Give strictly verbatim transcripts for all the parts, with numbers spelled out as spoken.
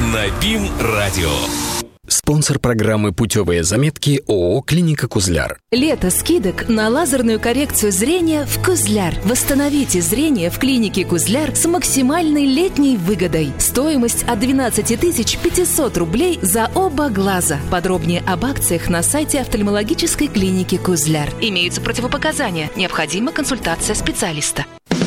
на БИМ-радио. Спонсор программы «Путевые заметки» ООО «Клиника Кузляр». Лето скидок на лазерную коррекцию зрения в Кузляр. Восстановите зрение в клинике Кузляр с максимальной летней выгодой. Стоимость от двенадцать тысяч пятьсот рублей за оба глаза. Подробнее об акциях на сайте офтальмологической клиники Кузляр. Имеются противопоказания. Необходима консультация специалиста.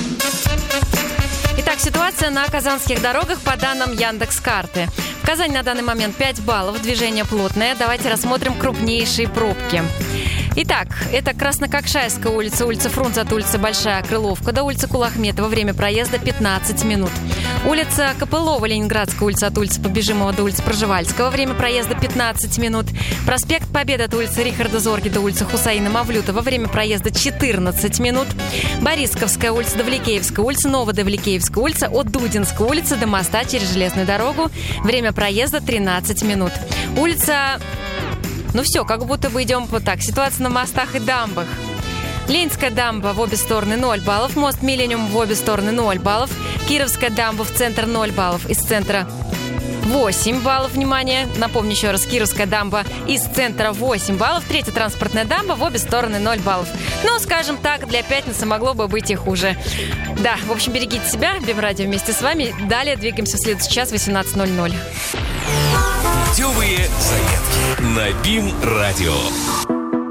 Итак, ситуация на казанских дорогах по данным Яндекс.Карты. В Казани на данный момент пять баллов, движение плотное. Давайте рассмотрим крупнейшие пробки. Итак, это Краснококшайская улица, улица Фрунзе от улицы Большая Крыловка до улицы Кулахметова. Время проезда пятнадцать минут. Улица Копылова, Ленинградская улица от улицы Побежимова до улицы Пржевальского. Время проезда пятнадцать минут. Проспект Победы от улицы Рихарда Зорги до улицы Хусаина Мавлютова. Время проезда четырнадцать минут. Борисковская улица, Давликеевская улица, Новодавликеевская улица от Дудинской улицы до моста через железную дорогу. Время проезда тринадцать минут. Улица... Ну все, как будто бы идем вот так. Ситуация на мостах и дамбах. Ленинская дамба в обе стороны ноль баллов. Мост Миллениум в обе стороны ноль баллов. Кировская дамба в центр ноль баллов. Из центра восемь баллов. Внимание. Напомню еще раз. Кировская дамба из центра восемь баллов. Третья транспортная дамба в обе стороны ноль баллов. Ну, скажем так, для пятницы могло бы быть и хуже. Да, в общем, берегите себя. БИМ-радио вместе с вами. Далее двигаемся в следующий час, восемнадцать ноль ноль. Путевые заметки на БИМ-радио.